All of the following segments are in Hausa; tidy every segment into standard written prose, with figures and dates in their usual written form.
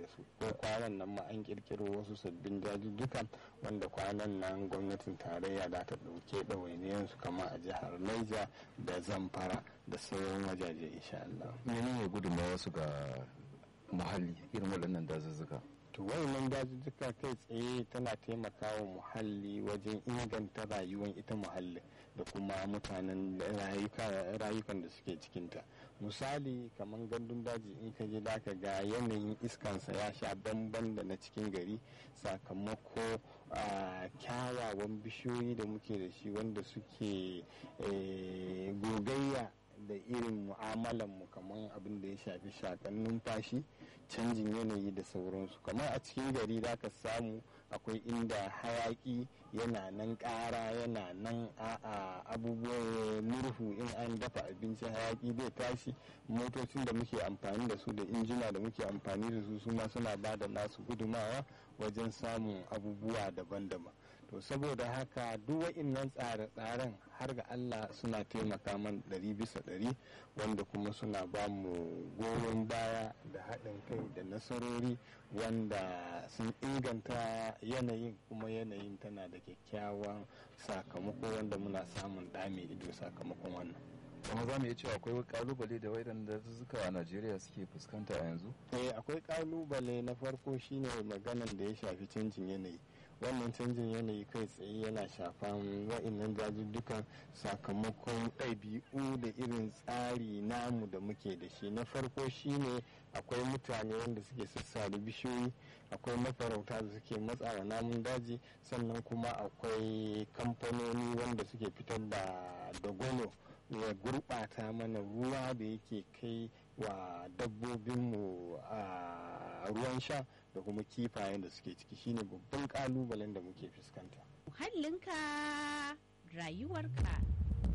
su. Ko kwanan nan ma an kirkiro wasu sabbin dajujjuka wanda kwanan nan gwamnatin tarayya za ta ɗauke ɗawainiyansu kama a jihar Niger da Zamfara da sauran wajaje insha Allah. Menene gudunmawa su ga muhalli irin waɗannan dazuzzuka? To wannan dajujjuka kai tsaye tana taimakawa muhalli wajen inganta rayuwar ita muhalli da kuma mutanen rayukan da suke cikinta. Misali kamar gandun daji in ka je da ka ga yanayin iskansa ya sha bamban da na cikin gari sakamako kyawawan bishiyoyi da muke da shi wanda suke gogayya da irin mu'amalanmu kamar abin da ya shafi shakan numfashi, canjin yanayi da sauransu. Kamar a cikin gari za ka samu akwai inda hayaki yana nan ƙara yana nan abubuwan murhu in an dafa abinci hayaki bai tashi. Motocin da muke amfani da su da injina da muke amfani da su ma suna ba da nasu gudumawa wajen samun abubuwa daban-daban. To saboda haka duk wa'innan tsare-tsaren har ga Allah suna taimaka man 100% wanda kuma suna ba mu goyon baya da haɗin kai da nasarori wanda sun inganta yanayin kuma yanayin tana da kyakkyawan sakamako wanda muna samun ɗame ido sakamakon wannan. Kuma za mu iya cewa akwai kalubale da waɗanda dazuzzuka a Najeriya suke fuskanta a yanzu? Akwai kalubale. Na farko shine maganan da ya shafi canjin yanayi. Wannan canjin yanayi kai tsaye yana shafan wa'innan dajujjukan sakamakon ɗabi'u da irin tsari namu da muke da shi. Na farko shine akwai mutane wanda suke sassare bishiyoyi, akwai mafarauta da suke matsawa namun daji, sannan kuma akwai kamfanoni wanda suke fitar da dagwalo ya gurɓata mana ruwa da yake kai wa dabbobinmu a ruwan sha da kuma kifayen da suke ciki. Shine babban kalubalen da muke fuskanta. Muhallinka rayuwarka.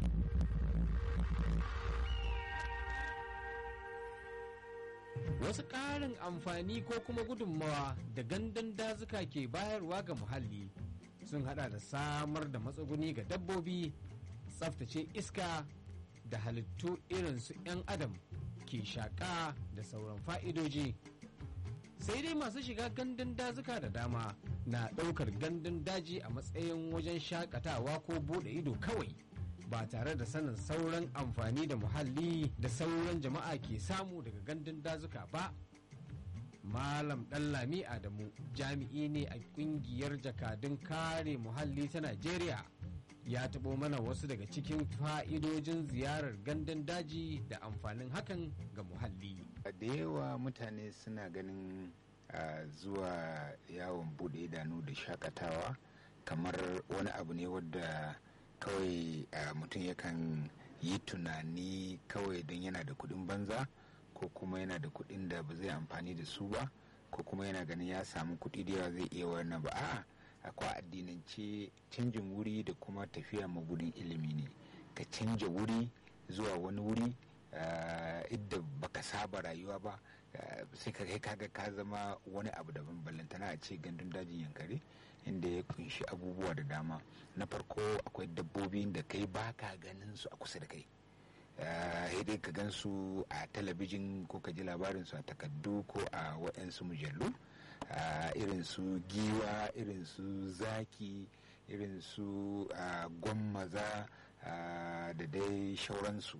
Wasu ƙarin amfani ko kuma gudunmawa da gandun dazuka ke bayarwa ga muhalli sun hada da samar da matsuguni ga dabbobi, tsaftace iska da halittu irin su 'yan adam ke shaƙa da sauran fa'idoji. Sai dai masu shiga gandun dazuka da dama na ɗaukar gandun daji a matsayin wajen shakatawa ko buɗe ido kawai ba tare da sanin sauran amfani da muhalli da sauran jama'a ke samu daga gandun dazuka ba. Malam Ɗanlami Adamu jami'i ne a ƙungiyar jakadun kare muhalli ta Najeriya ya taɓo mana wasu daga cikin fa'idojin ziyarar gandun daji da amfanin hakan ga muhalli. Da yawa mutane suna ganin zuwa yawon bude idanu da shakatawa kamar wani abu ne wadda kawai mutum yakan yi tunani kawai don yana da kuɗin banza ko kuma yana da kuɗin da ba zai amfani da su ba ko kuma yana ganin ya samu kuɗi da yawa zai iya wannan ba. A'a, akwai addinance canjin wuri da kuma tafiya mabudin ilimi ne. Ka canja wuri zuwa wani wuri idda baka saba rayuwa ba sai ka kai kaga ka zama wani abu daban. Ballantana a ce gandun dajin Yankari inda ya kunshi abubuwa da dama. Na farko akwai dabbobi da kai baka ganin su a kusa da kai, dai ka gan su a talabijin ko ka ji labarin su a takardu ko a waɗansu mujallu, irin su giwa, irin su zaki, irin su gwammaza da dai shauransu.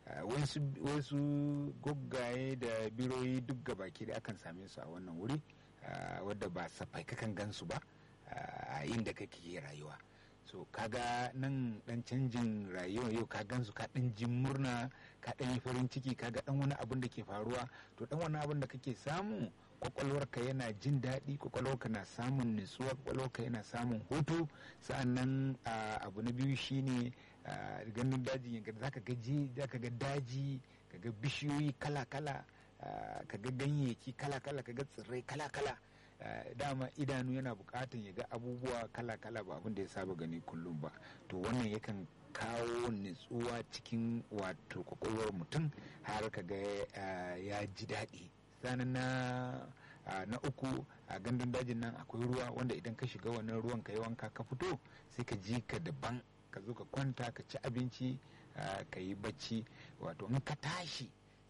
wasu goggaye da biroyi duk gabaki da akan same su a wannan wuri wadda ba safai kakan gansu ba a inda kake rayuwa. So kaga nan dan canjin rayuwa yau ka gansu ka dan jin murna, ka dan yi farin ciki, kaga dan wani abin da ke faruwa, to dan wani abin da kake samu kwakwalwarka yana jin daɗi, kwakwalwarka na samun nutsuwa, kwakwalwarka yana samun hutu. Sa'annan abu na biyu shine ganin daji yanka zaka ga daji, kaga bishiyoyi kala-kala, kaga ganyayyaki kala-kala, kaga tsirrai kala-kala. Dama idanu yana bukatan ya ga abubuwa kala-kala ba abin da ya saba gani kullum ba. To wannan yakan kawo nutsuwa cikin wato kwakwalwar mutum har kaga ya ji daɗi. Sanan na uku a gandun dajin nan akwai ruwa wanda idan ka shiga wannan ruwan ka yi wanka ka fito sai ka ji ka daban, ka zo ka kwanta ka ci abinci ka yi bacci. Wato in ka tashi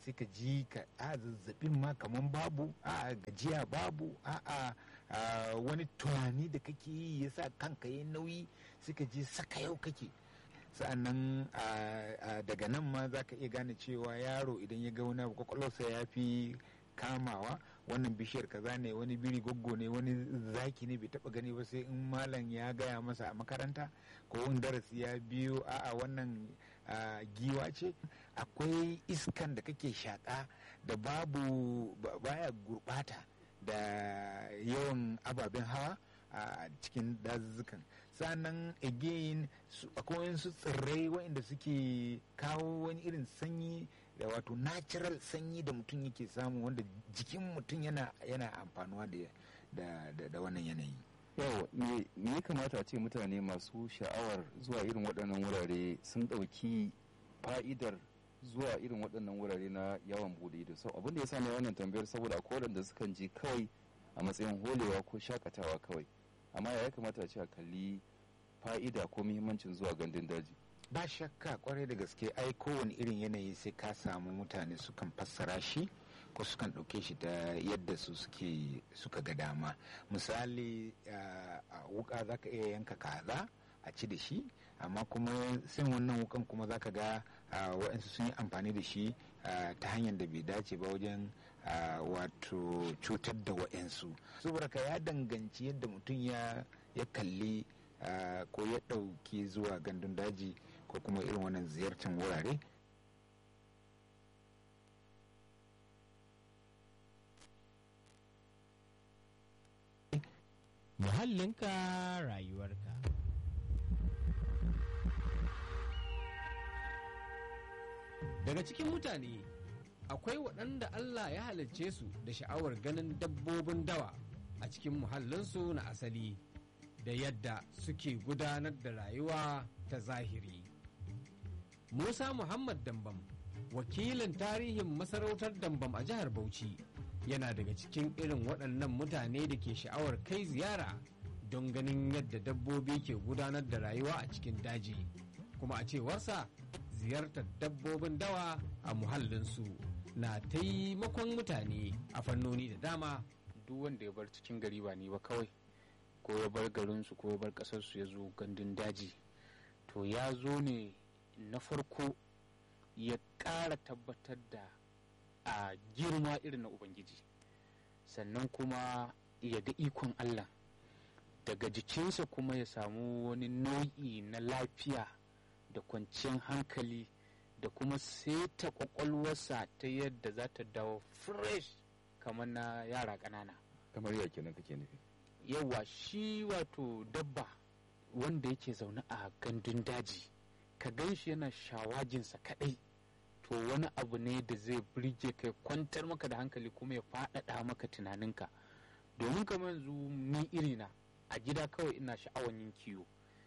sai ka ji ka zazzabin ma kaman babu, gajiya babu, wani tunani da kake yi yasa kanka yayi nauyi, sai ka ji saka yau kake. Sa'annan daga nan ma za ka iya gane cewa yaro idan ya ga wani abu kwakwalwarsa ya fi kamawa, wannan bishiyar kaza ne, wani biri goggo ne, wani zaki ne bai taba gani ba sai in malam ya gaya masa a makaranta, ko wani darasi ya biyo wannan giwa ce. Akwai iskan da kake shaka da baya gurbata da yawan ababen hawa a cikin dazuzzukan. Sannan again akwai wasu tsirrai waɗanda suke kawo wani irin sanyi, da wato natural sanyi da mutum yake samu, wanda jikin mutum yana amfanuwa da wannan yanayi. Yawa, me ya kamata a ce mutane masu sha'awar zuwa irin waɗannan wurare sun ɗauki fa'idar zuwa irin waɗannan wurare na yawon bude ido? Sau abin da ya sa ne wannan tambayar, saboda akwai waɗanda sukan je kawai a matsayin holewa ko shakatawa kawai, amma ya kamata a ce a kalli fa'ida ko muhimmancin zuwa gandun daji. Ba shakka, kwarai da gaske, ai kowane irin yanayi sai ka samu mutane sukan fassara shi ko sukan ɗauke shi da yadda suka ga dama. Misali, a wuka za ka iya yanka kaza a ci da shi, amma kuma sai wannan wukan kuma za ka ga waɗansu sun yi amfani da shi ta hanyar da bai dace ba wajen wato cutar da waɗansu. Saboda ka ya danganci yadda mutum ya kalli ko ya ɗauki zuwa gandun daji ko kuma irin wannan ziyartar wurare. Muhallinka rayuwarka. Daga cikin mutane akwai waɗanda Allah ya halicce su da sha'awar ganin dabbobin dawa a cikin muhallinsu na asali da yadda suke gudanar da rayuwa ta zahiri. Musa Muhammad Dambam, wakilin tarihin masarautar Dambam a jihar Bauchi, yana daga cikin irin waɗannan mutane da ke sha'awar kai ziyara don ganin yadda dabbobi ke gudanar da rayuwa a cikin daji, kuma a cewarsa ziyartar dabbobin dawa a muhallinsu na taimakon mutane a fannoni da dama. Duk wanda ya bar cikin gari ba ni ba kawai, ko ya bar garinsu ko ya bar ƙasarsu ya zo gandun daji, to ya zo ne na farko ya ƙara tabbatar da a girma irin na Ubangiji, sannan kuma ya ga ikon Allah daga jikinsa, kuma ya samu wani nau'i na lafiya da kwanciyar hankali da kuma seta kwakwalwarsa ta yadda za ta dawo fresh kamar na yara ƙanana. Kamar ya kenan kake nufi? Yawa, shi wato dabba wanda yake zaune a gandun daji, ka gan shi yana shawajinsa kaɗai, to wani abu ne da zai birge kai, kwantar maka da hankali kuma ya faɗaɗa maka tunaninka. Domin kamar yanzu ni irina a gida kawai ina sha'awar yin kiwo,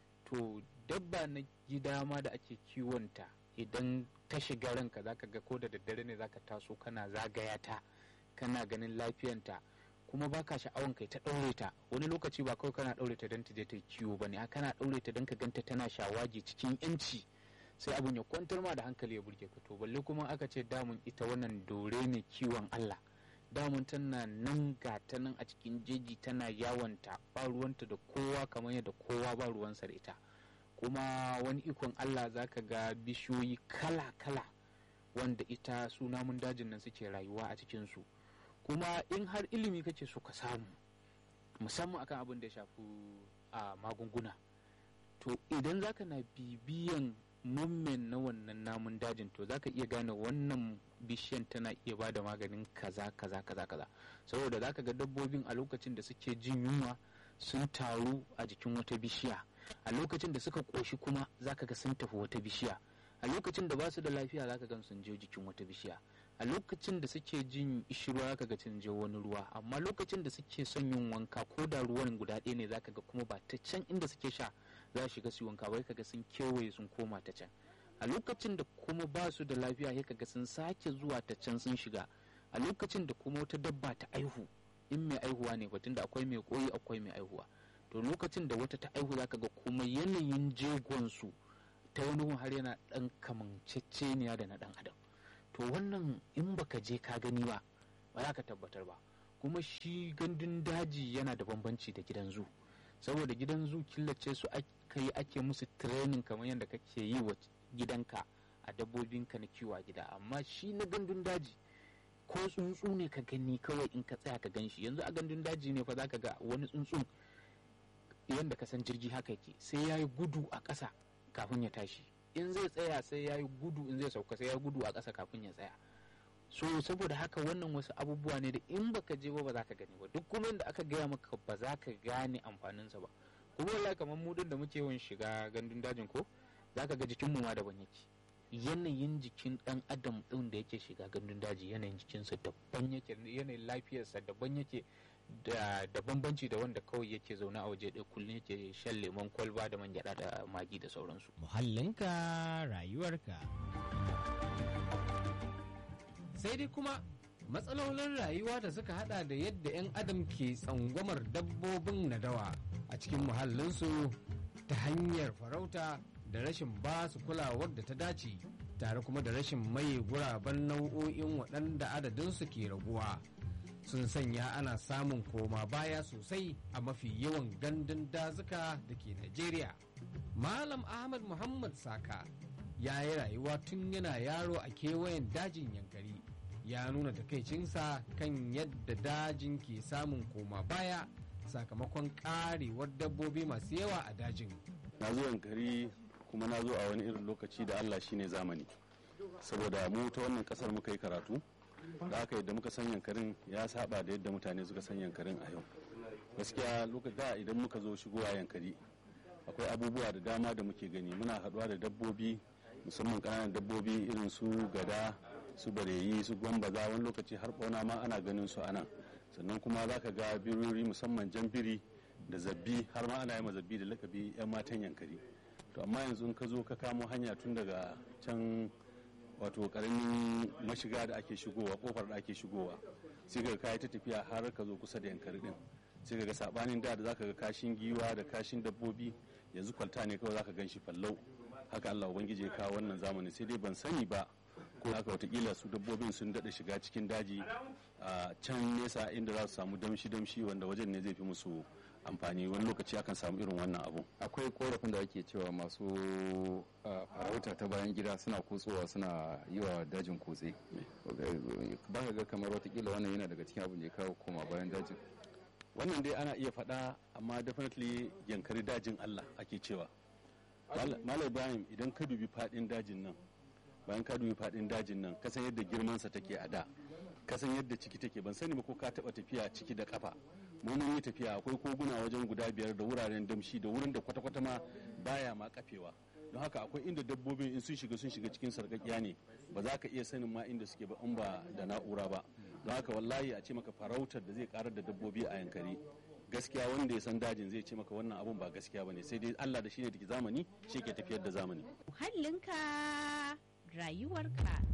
to dabba na gida ma da ake kiwonta idan ta shiga ranka zaka ga ko da daddare ne zaka taso kana zagaya ta, kana ganin lafiyanta, kuma baka sha'awan kai ta ɗaure ta. Wani lokaci ba kawai kana ɗaure ta don ta je ta yi kiwo bane, a kana ɗaure ta don ka ganta tana shawagi cikin yanci, sai abin ya kwantar ma da hankali ya burge ka. To balle kuma aka ce damun ita wannan dore ne kiwon Allah, damun tana nan ga ta nan a cikin jeji tana yawanta, ba ruwanta da kowa kamar yadda kowa ba ruwansa da ita. Kuma wani ikon Allah zaka ga bishiyoyi kala-kala wanda ita su namun dajin nan suke rayuwa a cikinsu. Kuma in har ilimi kake so ka samu, musamman akan abin da ya shafi a magunguna, to idan zaka na bibiyan mummen na wannan namun dajin, to zaka iya gane wannan bishiyan tana iya ba da maganin kaza kaza kaza kaza, saboda zaka ga dabbobin a lokacin da suke jin yunwa sun taru a jikin wata bishiya, a lokacin da suka koshi kuma zaka ga sun tafi wata bishiya, a lokacin da basu da lafiya zaka ga sun je jikin wata bishiya, a lokacin da suke jin ishirwa zaka ga sun je wani ruwa, amma lokacin da suke son yin wanka ko da ruwan guda ɗaya ne zaka ga kuma ba ta can inda suke sha za shiga su wanka bai kaga sun kewaye sun koma ta can, a lokacin da kuma ba su da lafiya sai kaga sun sake zuwa ta can sun shiga, a lokacin da kuma wata dabba ta aihu, in mai aihuwa ne batun da akwai mai koyi akwai mai aihuwa, to lokacin da wata ta aihu zaka ga kuma yanayin jegon su ta wani har yana dan kamanceceniya da na dan adam. to wannan in baka je ka gani ba za ka tabbatar ba. Kuma shi gandun daji yana da bambanci da gidan zu, saboda gidan zu killace su ake musu training kamar yadda kake yi wa gidanka a dabbobinka na kiwo a gida, amma shi na gandun daji ko tsuntsu ne ka gani kawai in ka tsaya ka gan shi. Yanzu a gandun daji ne fa za ka ga wani tsuntsun yadda ka san jirgi haka yake, sai ya yi gudu a ƙasa kafin ya tashi, in zai tsaya sai ya yi gudu, in zai sauka sai ya gudu a ƙasa kafin ya tsaya. So saboda haka wannan wasu abubuwa ne da in baka je ba za ka gani ba, duk kuma inda aka gaya maka ba za ka gane amfaninsa ba. Kuma wallahi kamar mu da muke yawan shiga gandun dajin ko za ka ga jikinmu ma daban yake, yanayin jikin dan adam din da yake shiga gandun daji yanayin jikinsa daban yake, yanayin lafiyarsa daban yake da bambanci da wanda kawai yake zaune a waje ɗaya kullum yake shan lemon kwalba da man gyaɗa da magi da sauransu. Muhallinka rayuwarka. Sai dai kuma matsalolin rayuwa da suka hada da yadda 'yan adam ke tsangwamar dabbobin nadawa a cikin muhallinsu ta hanyar farauta da rashin ba su kulawar da ta dace, tare kuma da rashin maye guraben nau'o'in waɗanda adadinsu ke raguwa, sun sanya ana samun koma baya sosai a mafi yawan gandun dazuka da ke Najeriya. Malam Ahmad Muhammad Saka ya yi rayuwa tun yana yaro a kewayen dajin Yankari, ya nuna takaicinsa kan yadda dajin ke samun koma baya sakamakon karewar dabbobi masu yawa a dajin. Na zo Yankari kuma na zo a wani irin lokaci da Allah shine zamani, saboda mu ta wannan kasar muka yi karatu da aka yadda muka san Yankarin ya saba da yadda mutane suka san Yankarin a yau. Gaskiya lokacin da idan muka zo shigowa Yankari akwai abubuwa da dama da muke gani, muna haduwa da dabbobi musamman ƙananan dabbobi irin su gada, su bareyi, su gwambaza, wani lokaci har bauna ma ana ganin su anan. Sannan kuma za ka ga birori musamman jan biri da zabbi, har ma ana yi zabbi da lakabi 'yan matan Yankari. To amma yanzu in ka zo ka kamo hanya tun daga can wato karamin mashiga da ake shigowa, kofar da ake shigowa, sai ka kai ta tafiya har ka zo kusa da Yankari din, sai ka ga sabanin da zaka ga kashin giwa da kashin dabbobi, yanzu kwalta ne kawai zaka gan shi fallau. Haka Allah ubangiji ya kawo wannan zamani, sai dai ban sani ba ko haka watakila su dabbobin sun daɗa shiga cikin daji a can nesa inda za su samu damshi wanda wajen ne zai fi musu amfani. Wani lokaci akan samu irin wannan abu. Akwai korafin da ake cewa masu farauta ta bayan gida suna kutsowa suna yi wa dajin kutse, ba ka ga kamar watakila wannan yana daga cikin abin da ya kawo koma bayan dajin? Wannan dai ana iya faɗa, amma definitely Yankari dajin Allah ake cewa. Malam Ibrahim, idan ka dubi faɗin dajin nan, bayan ka dubi faɗin dajin nan, kasan yadda girmansa take a da, kasan yadda ciki take, ban sani ba ko ka taɓa tafiya ciki da kafa. Mun yi tafiya, akwai koguna wajen guda 5 da wuraren damshi da wurin da kwata-kwata ma baya ma kafewa. Don haka akwai inda dabbobin in sun shiga cikin sarƙaƙiya ne, ba za ka iya sanin ma inda suke ba in ba da na'ura ba. Don haka wallahi a ce maka farautar da zai karar da dabbobi a Yankari, gaskiya wanda ya san dajin zai ce maka wannan abun ba gaskiya bane, sai dai Allah da shi ne da zamani shi ke tafiyar da zamani. Muhallinka rayuwarka.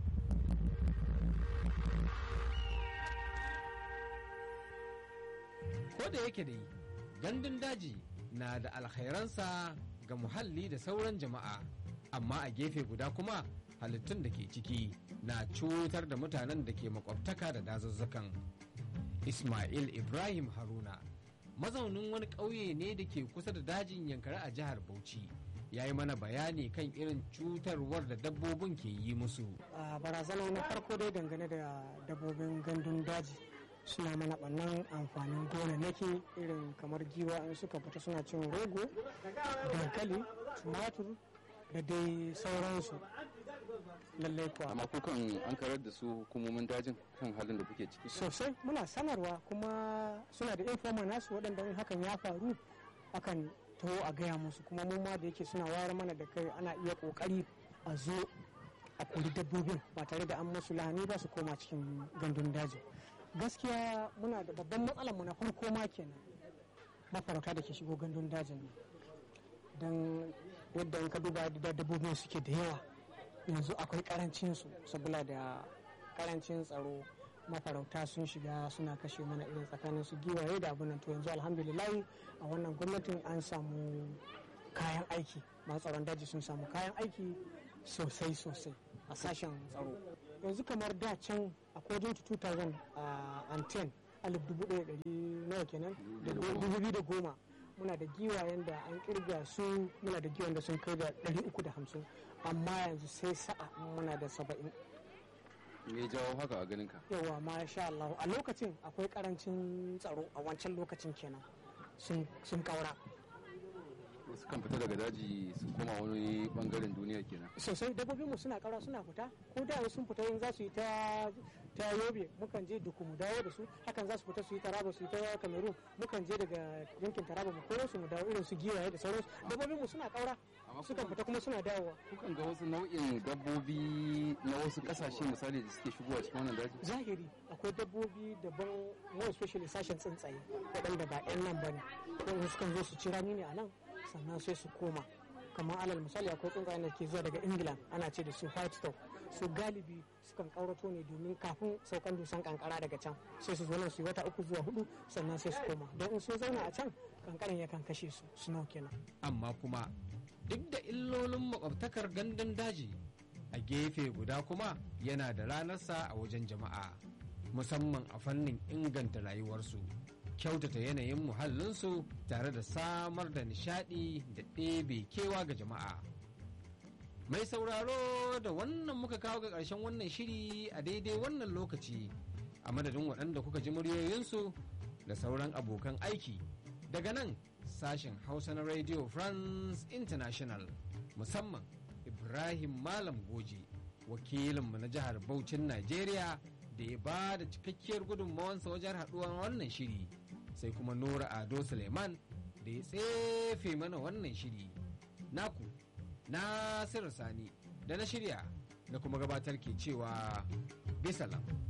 Ko da yake dai gandun daji na da alkhairansa ga muhalli da sauran jama'a, amma a gefe guda kuma halittun da ke ciki na cutar da mutanen da ke makwabtaka da dazuzzukan. Ismail Ibrahim Haruna, mazaunin wani ƙauye ne da ke kusa da dajin Yankari a jihar Bauchi, ya yi mana bayani kan irin cutarwar da dabbobin ke yi musu. Barazana na farko dai dangane da dabbobin gandun daji suna mana ɓannan amfanin gonanaki, irin kamar giwa in suka fita suna cin rogo, dankali, tumatur da dai sauransu. Lallai kuwa. Amma kukan an karar da su hukumomin dajin kan halin da kuke ciki? Sosai, muna sanarwa, kuma suna da informa nasu waɗanda in hakan ya faru akan taho a gaya musu, kuma mu ma da yake suna wayar mana da kai ana iya ƙoƙari a zo a kori dabbobin ba tare da an musu lahani ba su koma cikin gandun daji. Gaskiya muna da babban matsalar mu na farko ma kenan mafarauta da ke shigo gandun dajin ne, don yadda in ka duba da dabbobin suke da yawa yanzu akwai karancin su saboda da karancin tsaro. Mafarauta sun shiga suna kashe mana irin tsakanin su giwaye da abin nan. To yanzu alhamdulillah a wannan gwamnatin an samu kayan aiki, masu tsaron daji sun samu kayan aiki sosai a sashen tsaro. yanzu kamar da can according to 2010 nawa kenan da 2010 muna da giwayen da an kirga su, muna da giwayen da sun kai da 350, amma yanzu sai sa'a muna da 70. me ya jawo haka a ganin ka? Yawa masha Allah, a lokacin akwai karancin tsaro, a wancan lokacin kenan sun kaura. Wasu kan fita daga daji su koma wani bangaren duniya kenan. Sosai, dabbobinmu suna kaura, suna fita, ko da sun fita yin za su yi ta Yobe mukan je Duku mu dawo da su, hakan za su fita su yi Taraba, su yi ta Cameroon, mukan je daga yankin Taraba mu koro su mu dawo, irin su giwaye da sauransu. Dabbobinmu suna kaura, sukan fita kuma suna dawowa. Kukan ga wasu nau'in dabbobi na wasu kasashe misali da suke shigowa cikin wannan daji? Zahiri akwai dabbobi daban, more especially sashen tsuntsaye waɗanda ba 'yan nan ba ne, waɗanda sukan zo su ci rani ne a nan sannan sai su koma. Kamar alal misali akwai tsuntsayen da ke zuwa daga England, ana ce da su white stock, su galibi sukan kaurato ne domin kafin saukan dusan kankara daga can, sai su zo nan su yi wata 3 zuwa 4 sannan sai su koma, don in sun zauna a can kankaran yakan kashe su, snow kenan. Amma kuma duk da illolin makwabtakar gandun daji, a gefe guda kuma yana da ranarsa a wajen jama'a, musamman a fannin inganta rayuwarsu, kyautata yanayin muhallinsu tare da samar da nishadi da ɗebe kewa ga jama'a. Mai sauraro, da wannan muka kawo ga ƙarshen wannan shiri a daidai wannan lokaci, a madadin waɗanda kuka ji muryoyinsu da sauran abokan aiki daga nan sashen Hausa na Radio France International, musamman Ibrahim Malam Goji, wakilinmu na jihar Bauchin Najeriya da ya ba da cikakkiyar gudunmawansa wajen haɗuwar wannan shiri, sai kuma Nura Ado Suleiman da ya tsefe mana wannan shiri. Naku Nasiru Sani da na shirya da kuma gabatar ke cewa bisalam.